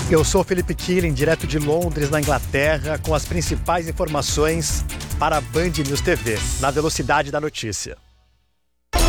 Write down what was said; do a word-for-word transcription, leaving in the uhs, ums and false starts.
Eu sou Felipe Killing, direto de Londres, na Inglaterra, com as principais informações para a Band News T V, na velocidade da notícia.